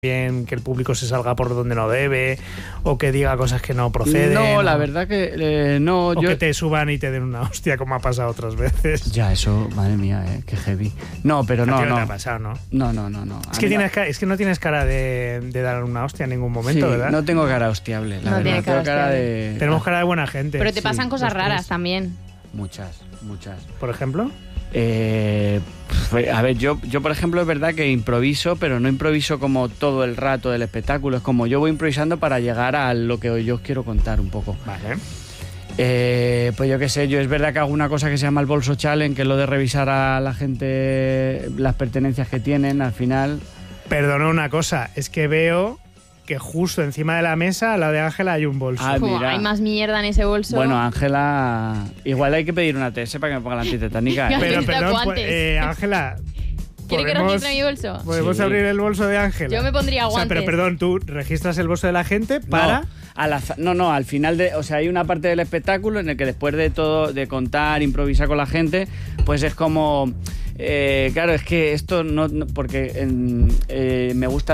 bien que el público se salga por donde no debe o que diga cosas que no proceden. No, la verdad que no. O que te suban y te den una hostia, como ha pasado otras veces. Ya, eso, madre mía, qué heavy. No, pero no. No te ha pasado, ¿no? No. Es que no tienes cara de dar una hostia en ningún momento, sí, ¿verdad? No tengo cara hostiable, la verdad. Tengo cara de... Tenemos cara de buena gente. Pero te pasan cosas raras también. Muchas. ¿Por ejemplo? A ver, yo por ejemplo es verdad que improviso, pero no improviso como todo el rato del espectáculo. Es como yo voy improvisando para llegar a lo que yo os quiero contar un poco. Vale. Pues yo qué sé, yo es verdad que hago una cosa que se llama el bolso challenge, que es lo de revisar a la gente las pertenencias que tienen al final. Perdona una cosa, es que veo que justo encima de la mesa, al lado de Ángela, hay un bolso. Hay más mierda en ese bolso. Bueno, Ángela, igual hay que pedir una TS para que me ponga la antitetánica. Pero perdón, Ángela, ¿quiere que registre mi bolso? ¿Podemos abrir el bolso de Ángela? Yo me pondría guantes. O sea, pero perdón, tú registras el bolso de la gente para... No, al final o sea, hay una parte del espectáculo en el que después de todo, de contar, improvisar con la gente, pues es como... claro, es que esto no porque me gusta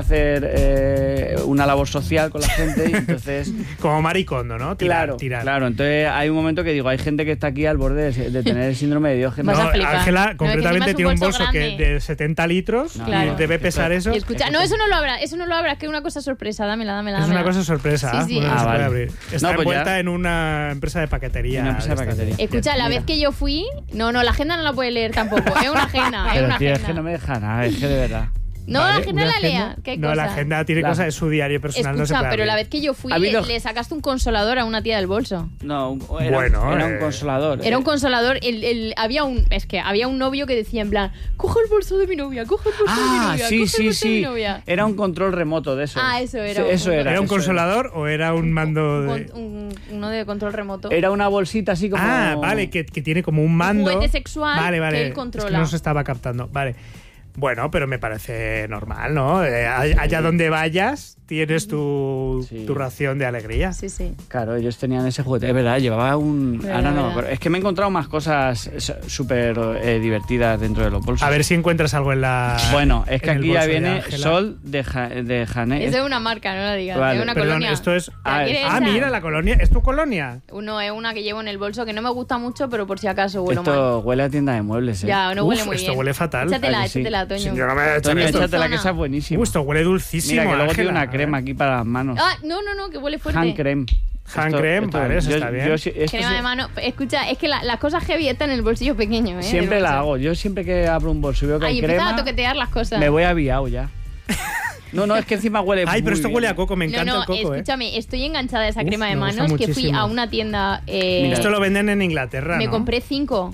hacer una labor social con la gente y entonces... Como Maricondo, ¿no? Tirar. Claro, entonces hay un momento que digo, hay gente que está aquí al borde de tener el síndrome de Diógenes. No, Ángela concretamente tiene un bolso de 70 litros y debe pesar eso. Y escucha, no, eso no lo abra, es que es una cosa sorpresa, dámela. Es una cosa sorpresa. Sí. No se puede abrir. Está pues envuelta en una empresa de paquetería. Escucha, la vez que yo fui... No, la agenda no la puede leer tampoco, es una agenda. Pero una tío, agenda. es que no me deja nada, es que de verdad. No, vale, la agenda la lea. ¿Qué no, cosa? La agenda tiene cosas de su diario personal. Escucha, no se puede pero abrir. la vez que yo fui le sacaste un consolador a una tía del bolso. No, era un consolador. Era un consolador. Había un novio que decía en plan, coge el bolso de mi novia, coge el bolso de mi novia, sí. Era un control remoto de eso. Eso era. ¿Era un consolador o era un mando de...? Uno de control remoto. Era una bolsita así como... vale, que tiene como un mando. Un juguete sexual vale. que él controla. Es que no se estaba captando. Vale. Bueno, pero me parece normal, ¿no? Allá donde vayas tienes tu ración de alegría. Sí. Claro, ellos tenían ese juguete. Es verdad, llevaba un... Ahora no, pero es que me he encontrado más cosas súper divertidas dentro de los bolsos. A ver si encuentras algo en la... Bueno, es que aquí ya viene Sol de Jané. Es de una marca, no la digas. Vale. Es una Perdón, colonia. esto es... mira, la colonia. ¿Es tu colonia? No, es una que llevo en el bolso que no me gusta mucho, pero por si acaso huelo mal. Esto huele a tienda de muebles, Ya, no huele muy bien. Esto huele fatal. Échatela, Toño. Yo no me voy a echar Toño, esto. échatela, que esa es buenísima. Esto huele dulcísimo. Mira, que luego Ángela, tiene una crema aquí para las manos. No, que huele fuerte. Hand creme. Vale, eso está bien. Crema de mano. Escucha, es que las cosas heavy están en el bolsillo pequeño, Siempre la hago. Yo siempre que abro un bolso y veo que hay crema... empiezan a toquetear las cosas. Me voy aviado ya. No, es que encima huele pero esto bien. huele a coco, me encanta el coco, escúchame, estoy enganchada de esa crema de manos que fui a una tienda... Mira, esto lo venden en Inglaterra, Me compré 5.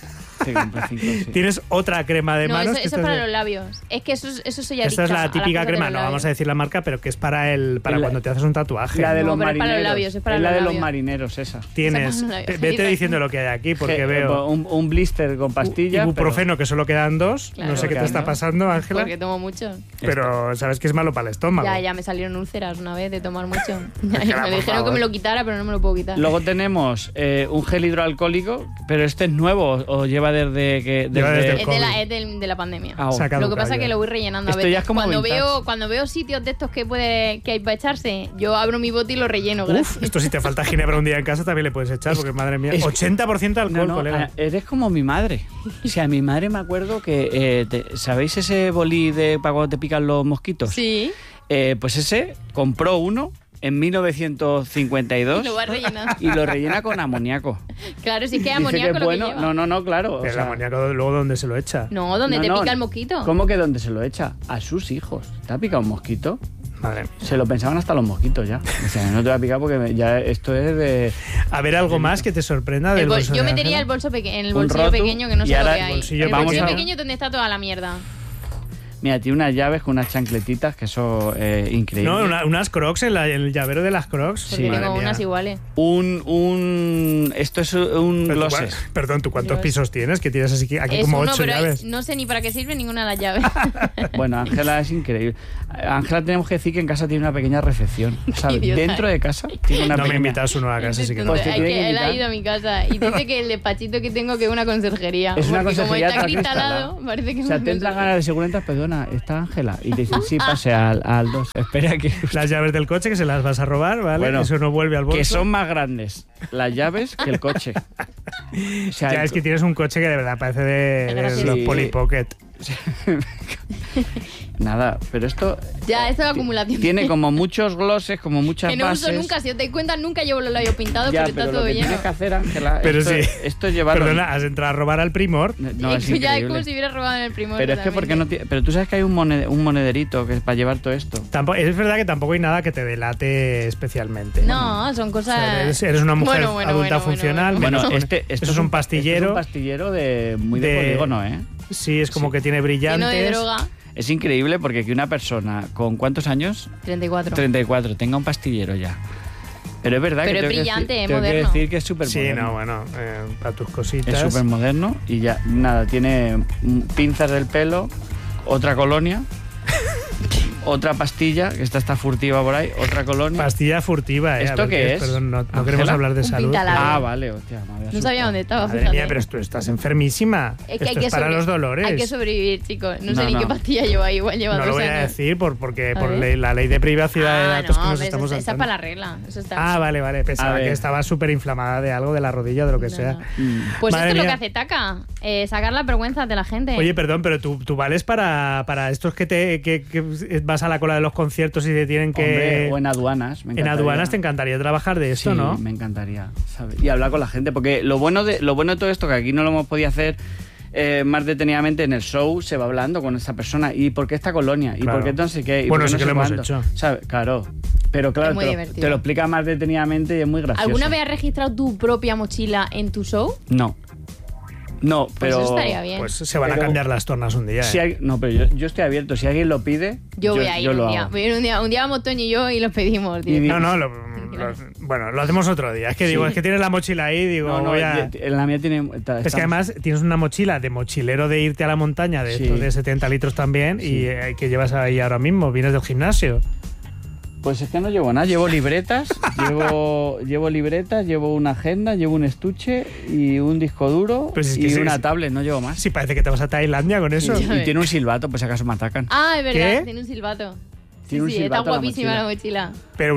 Sí. Tienes otra crema de manos. Eso es para los labios. Es que eso soy adicta. Esta es la típica crema, no vamos a decir la marca, pero que es para cuando te haces un tatuaje. La de los marineros. marineros. Es para los labios, es para la los de los labios. marineros, esa. Tienes. Vete diciendo lo que hay aquí, porque veo. Un blister con pastillas. Ibuprofeno, que solo quedan 2. Claro, no sé qué te está pasando, Ángela. Porque tomo mucho. Pero sabes que es malo para el estómago. Ya me salieron úlceras una vez de tomar mucho. Me dijeron que me lo quitara, pero no me lo puedo quitar. Luego tenemos un gel hidroalcohólico, pero este es nuevo o lleva desde que... Es de la pandemia. Lo que pasa es que lo voy rellenando a veces. Ya es como cuando veo sitios de estos que hay para echarse, yo abro mi bote y lo relleno. Esto si te falta ginebra un día en casa también le puedes echar, porque madre mía, 80% de alcohol, colega. Eres como mi madre. O sea, mi madre me acuerdo que... ¿sabéis ese bolí para cuando te pican los mosquitos? Sí. Pues ese compró uno en 1952 y lo rellena con amoníaco. Claro, si es que es amoníaco lo que lleva. No, claro. Pero el amoníaco luego ¿dónde se lo echa? No, donde te pica el mosquito. ¿Cómo que dónde se lo echa? A sus hijos. ¿Te ha picado un mosquito? Vale. Se lo pensaban hasta los mosquitos ya. O sea, no te va a picar porque ya esto es de... A ver, algo más que te sorprenda del bolso. Yo metería el bolso en el bolsillo pequeño, que no sé lo que hay. El bolsillo pequeño es donde está toda la mierda. Mira, tiene unas llaves con unas chancletitas que eso es increíble. No, unas crocs en el llavero de las crocs. Porque tengo unas iguales. Esto es un glosses. Perdón, ¿tú cuántos pisos tienes? Que tienes así aquí como 8 llaves. No sé ni para qué sirve ninguna de las llaves. Bueno, Ángela es increíble. Ángela, tenemos que decir que en casa tiene una pequeña recepción. O sea, dentro de casa tiene una pequeña... No me invitas uno a casa, así que no. Él ha ido a mi casa y dice que el despachito que tengo que es una conserjería. Es una conserjería. Como está cristalado, parece que o sea, te entran ganas de seguridad, perdona. Ana, ¿está Ángela? Y te dicen, sí, pase al 2. Espera que... Las llaves del coche que se las vas a robar, ¿vale? Bueno, eso no vuelve al bolso. Que son más grandes las llaves que el coche. O sea, ya es que tienes un coche que de verdad parece de los Polly Pocket. Nada, pero esto... Ya, esto es acumulación. Tiene como muchos glosses, como muchas que no bases. uso nunca, si os dais cuenta, nunca llevo los labios pintados, Ya, pero está todo lo que lleno. tienes que hacer, Ángela, Pero esto es llevarlo... Perdona, has entrado a robar al Primor. No, es ya es increíble. como si hubiera robado en el Primor. Pero es que porque no tiene... Pero tú sabes que hay un monederito que es para llevar todo esto. Es verdad que tampoco hay nada que te delate especialmente. No, son cosas... O sea, eres una mujer adulta funcional. Bueno, menos- esto es un pastillero. Es un pastillero muy de polígono, ¿eh? Sí, es como que tiene brillantes. Lleno de droga. Es increíble porque que una persona con ¿cuántos años? 34. 34, tenga un pastillero ya. Pero es verdad Pero que es tengo brillante, que es tengo que moderno. decir que es súper Sí, moderno. no, bueno, para tus cositas. Es súper moderno y ya, nada, tiene pinzas del pelo, otra colonia, otra pastilla, que esta está furtiva por ahí, otra colonia. Pastilla furtiva, ¿eh? ¿Esto A ver, qué es? Perdón, no ¿Ángela? queremos hablar de Un salud. pintalabio. Ah, vale, hostia, me había No asustado. sabía dónde estaba, Madre fíjate. mía, pero tú estás enfermísima. Es que Esto es para los dolores. Hay que sobrevivir, chicos. No sé No, ni no. qué pastilla lleva, igual lleva No 2 lo voy a años. decir porque A por ver. la ley de privacidad de datos que nos ves, estamos esa es saltando. para la regla. Eso está. Ah, vale. Pensaba A ver. que estaba súper inflamada de algo, de la rodilla o de lo que No, sea. no. Pues Madre esto es lo que mía. hace Taka, sacar las vergüenzas de la gente. Oye, perdón, pero tú vales para estos que vas a la cola de los conciertos y te tienen que... Hombre, o en aduanas. En aduanas te encantaría trabajar de esto, sí, ¿no? me encantaría, ¿sabes? Y hablar con la gente, porque lo bueno de todo esto, que aquí no lo hemos podido hacer más detenidamente en el show, se va hablando con esa persona. ¿Y por qué esta colonia? ¿Y Claro. por qué no sé qué? ¿Y Bueno, por qué sí no que sé lo hemos cuándo? hecho. ¿Sabes? Claro. Pero claro, Es muy te divertido. lo explica más detenidamente y es muy gracioso. ¿Alguna vez has registrado tu propia mochila en tu show? No. No, Pues pero... eso estaría bien. Pues se van a Pero- cambiar las tornas un día, Si ¿eh? hay- no, pero yo estoy abierto. Si alguien lo pide, Yo voy a ir yo lo un día. hago. Voy a ir un día. Un día vamos Toño y yo y los pedimos. Y tío. No, bueno, lo hacemos otro día. Es que digo, Sí. es que tienes la mochila ahí, digo, No, voy a... en la mía tiene... Es que además tienes una mochila de mochilero de irte a la montaña de, Sí. estos de 70 litros también Sí. y que llevas ahí ahora mismo, vienes del gimnasio. Pues es que no llevo nada, llevo libretas, llevo una agenda, llevo un estuche y un disco duro Pues es que y sí, una sí. tablet, no llevo más. Sí, parece que te vas a Tailandia con eso. Sí. Y tiene un silbato, pues si acaso me atacan. Ah, es verdad, ¿Qué? tiene un silbato. Tiene un sí, silbato está la guapísima la mochila.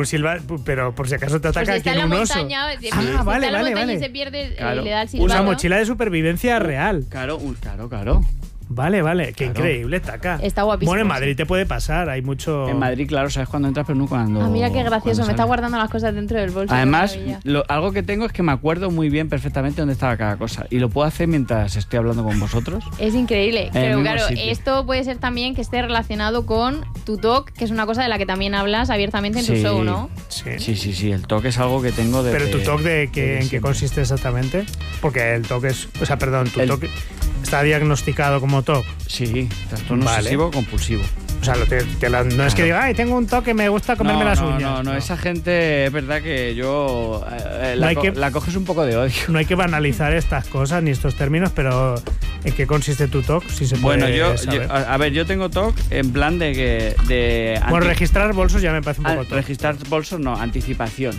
Pero por si acaso te Pues ataca si está aquí en la un oso. montaña, si Ah, está vale, en la vale, montaña y vale. se pierde, Claro. le da el silbato. Usa mochila de supervivencia real. Claro, claro. Vale, qué Claro. increíble, Taka. Está guapísimo, Bueno, en sí. Madrid te puede pasar, hay mucho... En Madrid, claro, sabes cuándo entras, pero no cuando... Ah, mira qué gracioso, cuando me está sales. guardando las cosas dentro del bolso. qué Además, maravilla. algo que tengo es que me acuerdo muy bien perfectamente dónde estaba cada cosa. Y lo puedo hacer mientras estoy hablando con vosotros. Es increíble. el Pero mismo claro, sitio. esto puede ser también que esté relacionado con tu talk, que es una cosa de la que también hablas abiertamente en tu Sí. show, ¿no? Sí. Sí, el toque es algo que tengo de... Pero tu TOC ¿en qué consiste exactamente? Porque el TOC es... O sea, perdón, tu El- TOC está diagnosticado como TOC. Sí, trastorno Vale. obsesivo compulsivo. O sea, no es que diga, ay, tengo un TOC que me gusta comerme las uñas. No, esa gente es verdad que yo No hay que- la coges un poco de odio. No hay que banalizar estas cosas ni estos términos, pero ¿en qué consiste tu TOC? Si se puede Bueno, saber. a ver, yo tengo TOC en plan de que... Bueno, registrar bolsos ya me parece un poco TOC. registrar bolsos no, anticipación.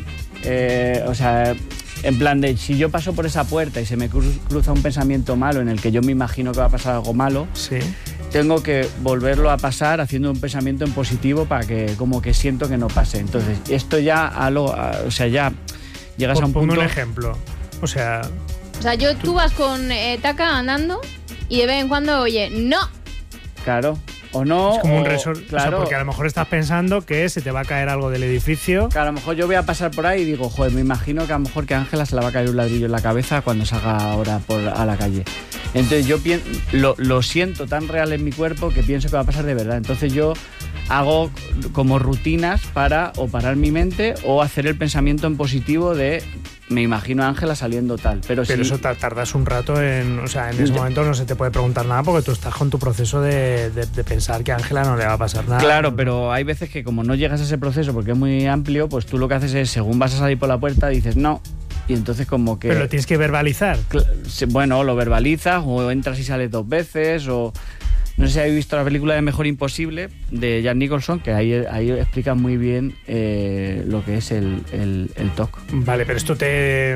O sea, en plan de si yo paso por esa puerta y se me cruza un pensamiento malo en el que yo me imagino que va a pasar algo malo, Sí. tengo que volverlo a pasar haciendo un pensamiento en positivo para que como que siento que no pase. Entonces, esto ya o sea, ya llegas a un Ponme punto... un ejemplo. O sea, O sea, tú vas con Taka andando y de vez en cuando, oye, ¡no! Claro. O no. es como un o- resort. Claro. O sea, porque a lo mejor estás pensando que se te va a caer algo del edificio. Que a lo mejor yo voy a pasar por ahí y digo, joder, me imagino que a lo mejor que a Ángela se le va a caer un ladrillo en la cabeza cuando salga ahora a la calle. Entonces yo lo siento tan real en mi cuerpo que pienso que va a pasar de verdad. Entonces yo hago como rutinas para o parar mi mente o hacer el pensamiento en positivo de me imagino a Ángela saliendo tal. Pero Pero sí, eso tardas un rato en... O sea, en ese Ya. momento no se te puede preguntar nada porque tú estás con tu proceso de pensar que a Ángela no le va a pasar nada. Claro, pero hay veces que como no llegas a ese proceso porque es muy amplio, pues tú lo que haces es, según vas a salir por la puerta, dices no. Y entonces como que... Pero lo tienes que verbalizar. Bueno, lo verbalizas o entras y sales 2 veces o... No sé si habéis visto la película de Mejor Imposible de Jack Nicholson, que ahí explica muy bien lo que es el TOC. Vale, pero esto te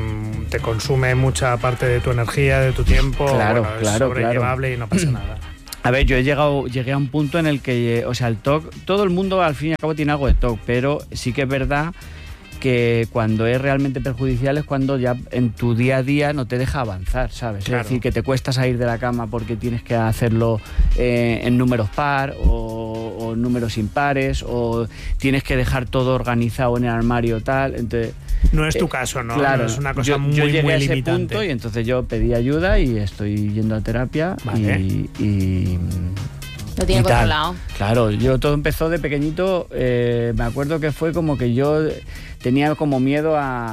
consume mucha parte de tu energía, de tu tiempo. Claro, bueno, es claro, sobrellevable y no pasa nada. A ver, yo llegué a un punto en el que, o sea, el TOC, todo el mundo al fin y al cabo tiene algo de TOC, pero sí que es verdad que cuando es realmente perjudicial es cuando ya en tu día a día no te deja avanzar, ¿sabes? Claro. Es decir, que te cuesta salir de la cama porque tienes que hacerlo en números par o números impares, o tienes que dejar todo organizado en el armario tal, entonces... No es tu caso, ¿no? Claro, es una cosa yo muy llegué muy a ese limitante. punto y entonces yo pedí ayuda y estoy yendo a terapia. Vale. y Lo tiene y tal. controlado. Claro, yo todo empezó de pequeñito, me acuerdo que fue como que yo tenía como miedo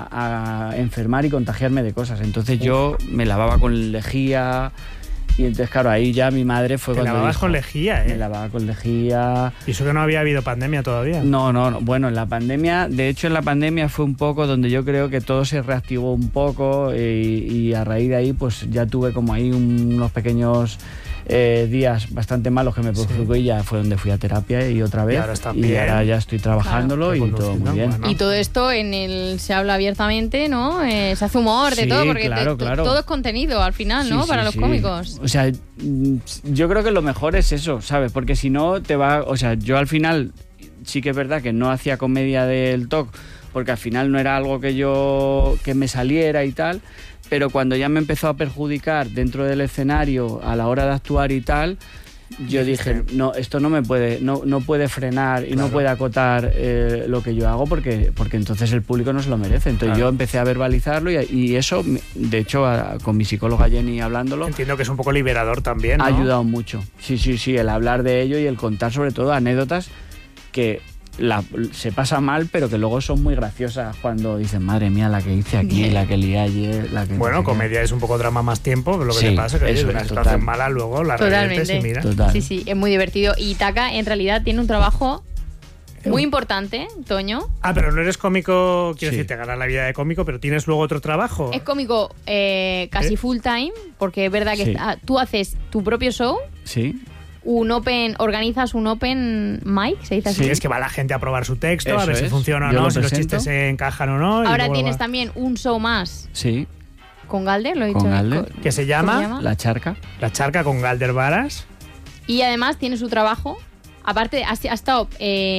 a enfermar y contagiarme de cosas, entonces yo me lavaba con lejía. Y entonces, claro, ahí ya mi madre fue cuando lavabas dijo, con lejía, ¿eh? Me lavaba con lejía. Y eso que no había habido pandemia todavía. No. Bueno, en la pandemia, de hecho en la pandemia fue un poco donde yo creo que todo se reactivó un poco y a raíz de ahí pues ya tuve como ahí unos pequeños días bastante malos que me produjo y ya fue donde fui a terapia y otra vez. Y ahora ya estoy trabajándolo y todo muy bien. Bueno. Y todo esto se habla abiertamente, ¿no? Se hace humor de todo, porque claro. todo es contenido al final, ¿no? Para los cómicos. O sea, yo creo que lo mejor es eso, ¿sabes? Porque si no te va... O sea, yo al final sí que es verdad que no hacía comedia del TOC, porque al final no era algo que me saliera y tal, pero cuando ya me empezó a perjudicar dentro del escenario a la hora de actuar y tal, yo dije, no, esto no puede frenar y no puede acotar lo que yo hago porque entonces el público no se lo merece. Entonces yo empecé a verbalizarlo y eso, de hecho, con mi psicóloga Jenny hablándolo... Entiendo que es un poco liberador también, ¿no? Ha ayudado mucho. Sí, el hablar de ello y el contar sobre todo anécdotas que... se pasa mal, pero que luego son muy graciosas cuando dicen, madre mía, la que hice aquí, la que lié ayer, la que... Bueno, comedia es un poco drama más tiempo, lo que te pasa es que una situación mala luego la revientes y mira. Total. Sí, es muy divertido. Y Taka en realidad tiene un trabajo muy importante, Toño. Pero no eres cómico, quiero decir, te ganas la vida de cómico, pero tienes luego otro trabajo. Es cómico casi full time, porque es verdad que tú haces tu propio show. Sí. Organizas un open mic, ¿se dice así? Sí, es que va la gente a probar su texto, Eso a ver si funciona o no, si los chistes se encajan o no. Ahora tienes también un show más. Sí. Con Galder, lo he dicho. Con Galder. Que se llama La Charca. La Charca con Galder Varas. Y además tiene su trabajo. Aparte, ha estado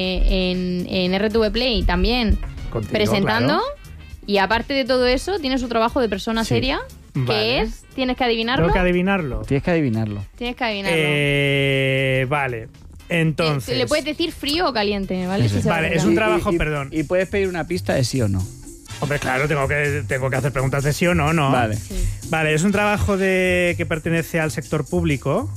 en RTV Play también contigo, presentando. Claro. Y aparte de todo eso, tiene su trabajo de persona seria. ¿Qué es? ¿Tienes que adivinarlo? Tengo que adivinarlo. Tienes que adivinarlo. Vale. Entonces... Le puedes decir frío o caliente, ¿vale? Vale, es un trabajo, perdón. Y puedes pedir una pista de sí o no. Hombre, claro, tengo que hacer preguntas de sí o no, ¿no? Vale. Sí. Vale, es un trabajo que pertenece al sector público.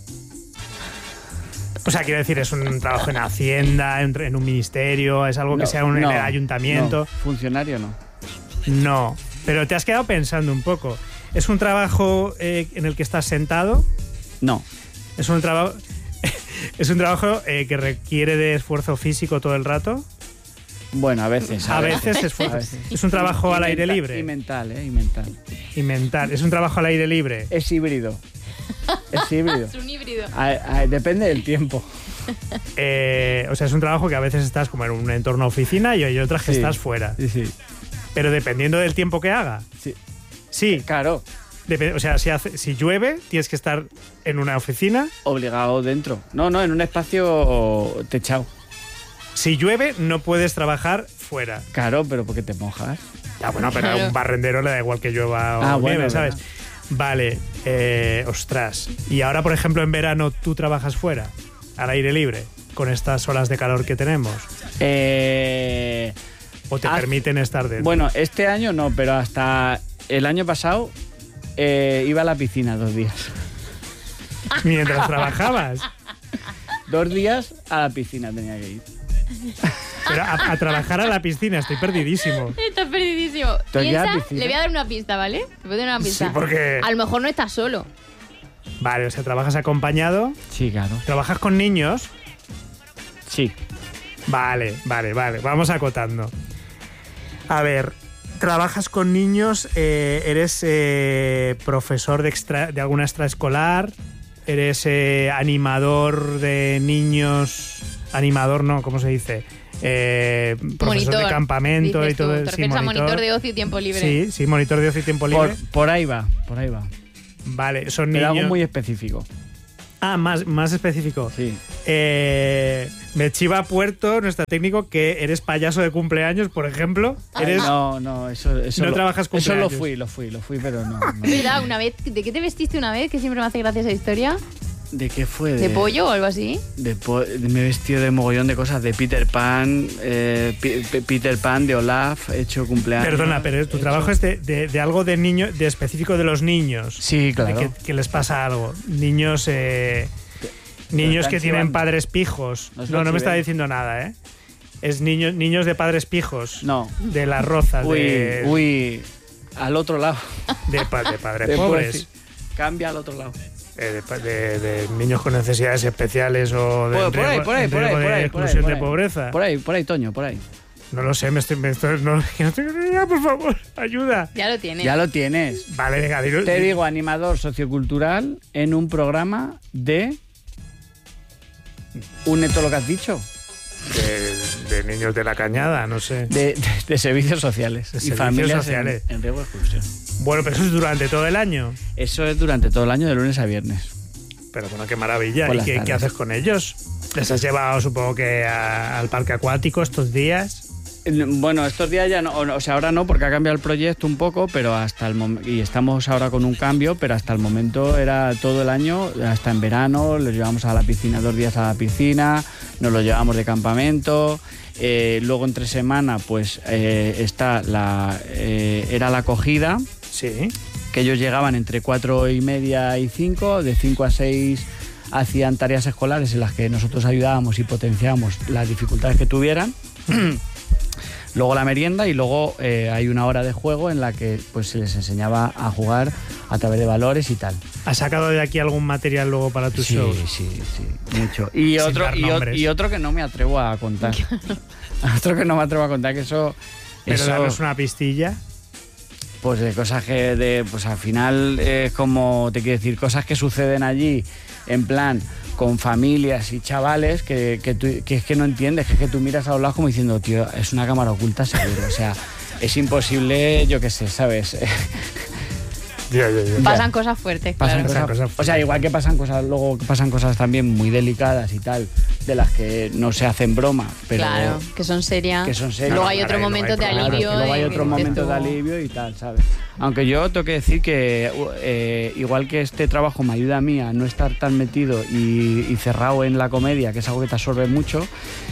O sea, quiero decir, es un trabajo en Hacienda, en un ministerio, es algo que sea en el ayuntamiento. No. ¿Funcionario no? No, pero te has quedado pensando un poco. ¿Es un trabajo en el que estás sentado? No. ¿Es un trabajo que requiere de esfuerzo físico todo el rato? Bueno, a veces. A veces esfuerzo. ¿Es un trabajo al aire libre? Y mental. Y mental. ¿Es un trabajo al aire libre? Es híbrido. Es híbrido. Es un híbrido. Depende del tiempo. O sea, es un trabajo que a veces estás como en un entorno oficina y hay otras que estás fuera. Sí. Pero dependiendo del tiempo que haga. Sí. Claro. O sea, si llueve, tienes que estar en una oficina. Obligado dentro. No, en un espacio techado. Si llueve, no puedes trabajar fuera. Claro, pero porque te mojas. Ya, bueno, pero a un barrendero le da igual que llueva o nieve, ¿sabes? Vale, ostras. Y ahora, por ejemplo, en verano, ¿tú trabajas fuera? Al aire libre, con estas olas de calor que tenemos. ¿O te permiten estar dentro? Bueno, este año no, pero hasta el año pasado iba a la piscina 2 días. ¿Mientras trabajabas? 2 días a la piscina tenía que ir. Pero a trabajar a la piscina, estoy perdidísimo. Estás perdidísimo. Piensa, le voy a dar una pista, ¿vale? Le voy a dar una pista. Sí, porque... A lo mejor no estás solo. Vale, o sea, ¿trabajas acompañado? Sí, claro. ¿Trabajas con niños? Sí. Vale. Vamos acotando. A ver, ¿trabajas con niños? ¿Eres profesor de alguna extraescolar? ¿Eres animador de niños? Animador no, ¿cómo se dice? Profesor monitor, de campamento y todo eso. Sí, monitor de ocio y tiempo libre. Sí, monitor de ocio y tiempo libre. Por ahí va. Vale, son pero niños. algo muy específico. Ah, más específico. Sí. Me chiva Puerto, nuestro técnico, que eres payaso de cumpleaños, por ejemplo. No, eso no trabajas cumpleaños. Eso lo fui, pero no. ¿Verdad? Una vez, ¿de qué te vestiste una vez? Que siempre me hace gracia esa historia. ¿De qué fue? ¿De pollo o algo así? Me he vestido de mogollón de cosas, de Peter Pan, Peter Pan, de Olaf, he hecho cumpleaños. Perdona, pero tu trabajo es de algo de niño, de específico de los niños. Sí, claro. De que les pasa algo. Niños que tienen padres pijos. No me está diciendo nada, ¿eh? Es niños de padres pijos. No. De las rozas. Uy, al otro lado. De padres pobres. Cambia al otro lado. De niños con necesidades especiales o de exclusión de pobreza. Por ahí, Toño, por ahí. No lo sé, no tengo ni idea, por favor, ayuda. Ya lo tienes. Vale, venga, dilo. Te digo, animador sociocultural en un programa de... Une todo lo que has dicho. De niños de la cañada, no sé. De servicios sociales. De servicios sociales. En riesgo de exclusión. Bueno, pero eso es durante todo el año. Eso es durante todo el año, de lunes a viernes. Pero bueno, qué maravilla. ¿Y qué haces con ellos? ¿Les has llevado, supongo que, al parque acuático estos días? Bueno, estos días ya no, o sea, ahora no, porque ha cambiado el proyecto un poco, pero hasta el momento, y estamos ahora con un cambio, pero hasta el momento era todo el año, hasta en verano, los llevamos a la piscina, 2 días a la piscina, nos los llevamos de campamento, luego entre semana, pues era la acogida. Sí. Que ellos llegaban entre 4:30 y 5, de 5 a 6 hacían tareas escolares en las que nosotros ayudábamos y potenciábamos las dificultades que tuvieran. Luego la merienda y luego hay una hora de juego en la que pues se les enseñaba a jugar a través de valores y tal. ¿Has sacado de aquí algún material luego para tus shows? Sí, mucho. Y otro que no me atrevo a contar. Otro que no me atrevo a contar, que eso... Pero danos una pistilla. Pues de cosas que pues al final es como, te quiero decir, cosas que suceden allí, en plan, con familias y chavales que es que no entiendes, que es que tú miras a los lados como diciendo, tío, es una cámara oculta seguro, o sea, es imposible, yo qué sé, ¿sabes? Pasan cosas fuertes, pasan cosas, o sea, igual que pasan cosas, luego pasan cosas también muy delicadas y tal, de las que no se hacen broma, pero claro, que son serias. Luego hay otro momento de alivio. Luego hay otro momento de alivio y tal, ¿sabes? Aunque yo tengo que decir que igual que este trabajo me ayuda a mí a no estar tan metido y cerrado en la comedia, que es algo que te absorbe mucho,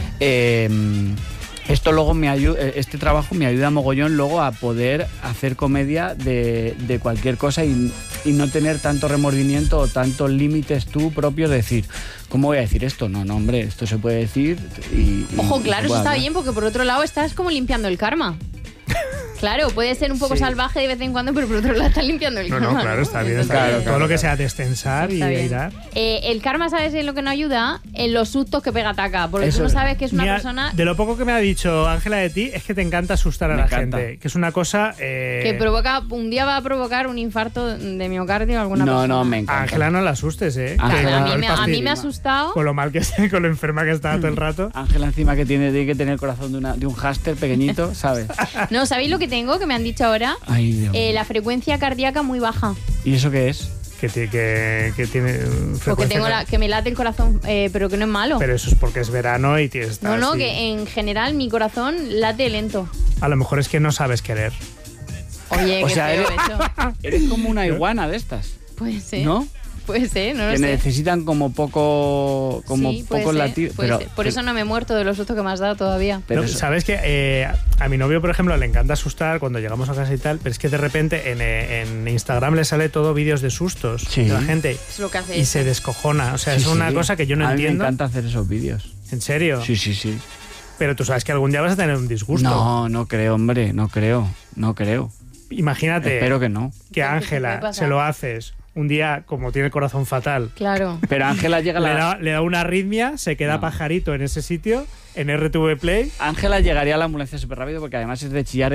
esto luego este trabajo me ayuda mogollón luego a poder hacer comedia de cualquier cosa y no tener tanto remordimiento o tantos límites tú propios de decir, ¿cómo voy a decir esto? No, hombre, esto se puede decir y ojo, claro, eso está bien, porque por otro lado estás como limpiando el karma. Claro, puede ser un poco salvaje de vez en cuando, pero por otro lado estás limpiando el karma. No, claro, está bien. Claro, todo lo que sea destensar y airar. El karma, ¿sabes en lo que no ayuda? En los sustos que pega Taka, porque tú no sabes que es una persona... De lo poco que me ha dicho Ángela de ti, es que te encanta asustar a la gente, que es una cosa... Que provoca, un día va a provocar un infarto de miocardio a alguna persona. No, me encanta. Ángela, no la asustes, ¿eh? A mí me ha asustado. Con lo mal que está, con lo enferma que estaba todo el rato. Ángela encima que tiene que tener el corazón de un hámster pequeñito, ¿sabes? No, ¿sabéis lo que tengo? Que me han dicho ahora. Ay, Dios. La frecuencia cardíaca muy baja. ¿Y eso qué es? Que tiene porque tengo que me late el corazón, pero que no es malo. Pero eso es porque es verano y tienes... No, que en general mi corazón late lento. A lo mejor es que no sabes querer. Oye, qué feo eso. Eres como una iguana de estas. Puede ser. ¿No? Puede ser, no lo sé. Que necesitan como pocos latidos. Por eso no me he muerto de los sustos que me has dado todavía. Pero sabes que a mi novio, por ejemplo, le encanta asustar cuando llegamos a casa y tal, pero es que de repente en Instagram le sale todo vídeos de sustos de la gente. Es lo que hace y se descojona. O sea, es una cosa que yo no entiendo. A mí me encanta hacer esos vídeos. ¿En serio? Sí. Pero tú sabes que algún día vas a tener un disgusto. No creo, hombre, no creo. Imagínate. Espero que no. Que a Ángela se lo haces un día, como tiene el corazón fatal. Claro. Pero Ángela llega le da una arritmia, se queda pajarito en ese sitio, en RTV Play. Ángela llegaría a la ambulancia súper rápido porque además es de chillar.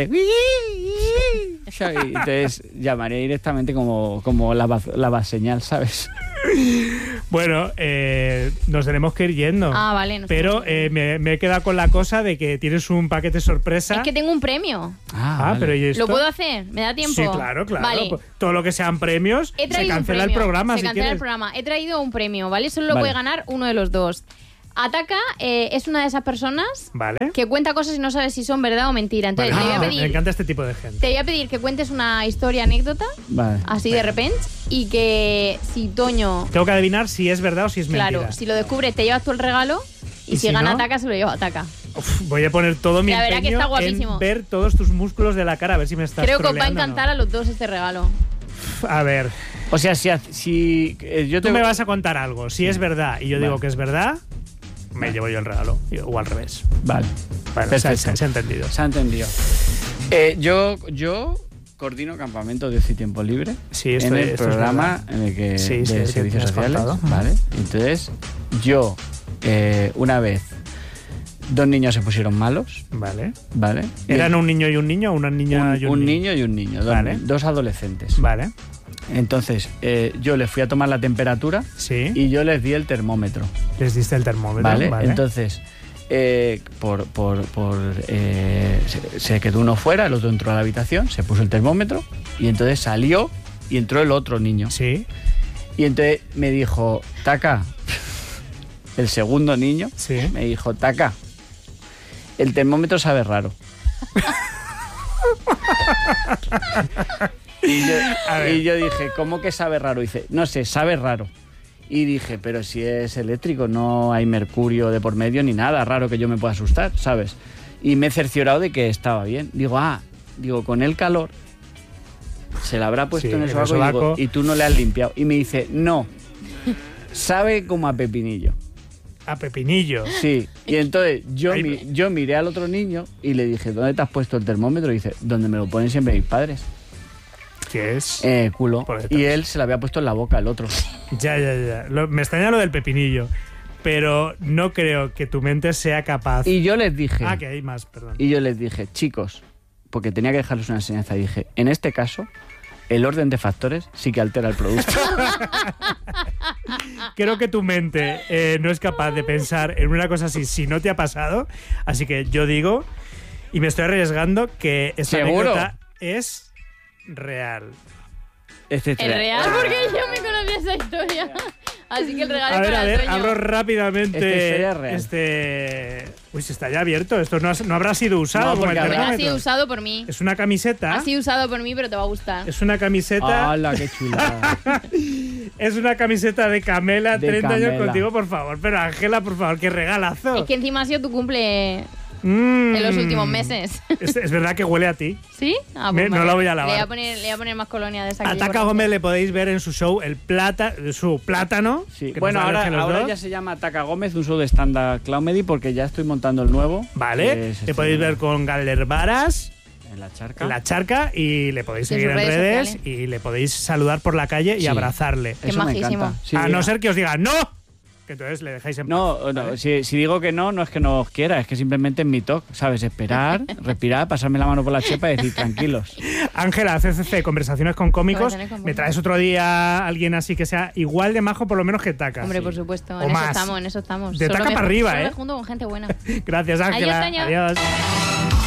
Entonces llamaría directamente como la señal, ¿sabes? Bueno, nos tenemos que ir yendo. Ah, vale. Pero me he quedado con la cosa de que tienes un paquete sorpresa. Es que tengo un premio. Vale. Pero ¿y esto? ¿Lo puedo hacer? ¿Me da tiempo? Sí, claro. Vale. Todo lo que sean premios, se cancela el programa. Se cancela el programa. He traído un premio, ¿vale? Solo lo puede ganar uno de los dos. Ataca es una de esas personas que cuenta cosas y no sabe si son verdad o mentira. Entonces, te voy a pedir, me encanta este tipo de gente. Te voy a pedir que cuentes una historia, anécdota, así de repente, y que si Toño... Tengo que adivinar si es verdad o si es mentira. Claro, si lo descubres te llevas tú el regalo y si gana no? Ataca se lo lleva Ataca. Voy a poner todo mi empeño que está guapísimo. en ver todos tus músculos de la cara, a ver si me estás Creo que os va a troleando, encantar a los dos este regalo. A ver... O sea, si yo Tú me vas a contar algo. Si es verdad y yo digo que es verdad... Me llevo yo el regalo, o al revés. Vale. Se ha entendido. Se ha entendido. Yo coordino campamentos de ocio y tiempo libre en el programa en el que de servicios sociales. Vale. Entonces, yo una vez 2 niños se pusieron malos. Vale. ¿Eran un niño y un niño o una niña y un niño? Un niño y un niño. Dos adolescentes. Vale. Entonces, yo les fui a tomar la temperatura y yo les di el termómetro. ¿Les diste el termómetro? Vale. Entonces, se quedó uno fuera, el otro entró a la habitación, se puso el termómetro y entonces salió y entró el otro niño. Sí. Y entonces me dijo, Taka, el segundo niño, me dijo, Taka, el termómetro sabe raro. Y yo dije, ¿cómo que sabe raro? Y dice, no sé, sabe raro. Y dije, pero si es eléctrico, no hay mercurio de por medio ni nada raro que yo me pueda asustar, ¿sabes? Y me he cerciorado de que estaba bien. Digo, con el calor se la habrá puesto en el sobaco y tú no le has limpiado. Y me dice, no, sabe como a pepinillo. ¿A pepinillo? Sí. Y entonces yo miré al otro niño y le dije, ¿dónde te has puesto el termómetro? Y dice, donde me lo ponen siempre mis padres. ¿Qué es? Culo. Y él se lo había puesto en la boca, el otro. Ya. Me extraña lo del pepinillo. Pero no creo que tu mente sea capaz... Y yo les dije... que hay más, perdón. Y yo les dije, chicos, porque tenía que dejarles una enseñanza, dije, en este caso, el orden de factores sí que altera el producto. Creo que tu mente no es capaz de pensar en una cosa así si no te ha pasado. Así que yo digo, y me estoy arriesgando, que esta anécdota es... real. Es real porque yo me conocía esa historia. Así que el regalo a ver, sueño. abro rápidamente real. Uy, si está ya abierto. Esto no habrá sido usado. No, porque ha sido usado por mí. Es una camiseta. Ha sido usado por mí, pero te va a gustar. Es una camiseta. ¡Hala, qué chulada! Es una camiseta de Camela, 30 años contigo, por favor. Pero Ángela, por favor, qué regalazo. Es que encima ha sido tu cumple... en los últimos meses. Es verdad que huele a ti. ¿Sí? Pues no lo voy a lavar. Le voy a poner más colonia de esa. A Taka Gómez le podéis ver en su show su Plátano. Sí. Bueno, ahora ya se llama Taka Gómez, un show de stand-up comedy, porque ya estoy montando el nuevo. Vale. Te podéis ver con Galder Varas. En la charca. En la charca, y le podéis seguir en redes sociales. Y le podéis saludar por la calle y abrazarle. Qué majísimo. Sí, no ser que os diga ¡no! Que entonces le dejáis en paz. No, ¿vale? si digo que no es que no os quiera, es que simplemente es mi toque, ¿sabes? Esperar, respirar, pasarme la mano por la chepa y decir tranquilos. Ángela, CCC, conversaciones con cómicos. ¿Me traes otro día a alguien así que sea igual de majo por lo menos que Taka? Hombre, por supuesto, en eso estamos. De Taka para arriba, Solo me junto con gente buena. Gracias, Ángela. Adiós.